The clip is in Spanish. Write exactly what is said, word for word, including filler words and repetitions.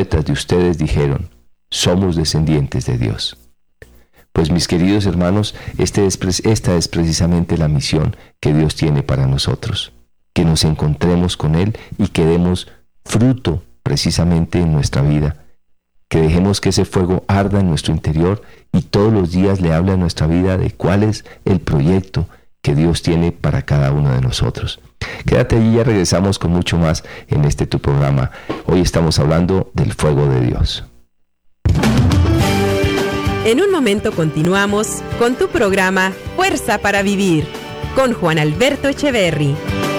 profetas de ustedes dijeron: somos descendientes de Dios. Pues mis queridos hermanos, este es, esta es precisamente la misión que Dios tiene para nosotros, que nos encontremos con Él y que demos fruto precisamente en nuestra vida, que dejemos que ese fuego arda en nuestro interior y todos los días le hable a nuestra vida de cuál es el proyecto que Dios tiene para cada uno de nosotros. Quédate allí, ya regresamos con mucho más en este tu programa. Hoy estamos hablando del fuego de Dios. En un momento continuamos con tu programa Fuerza para Vivir con Juan Alberto Echeverry.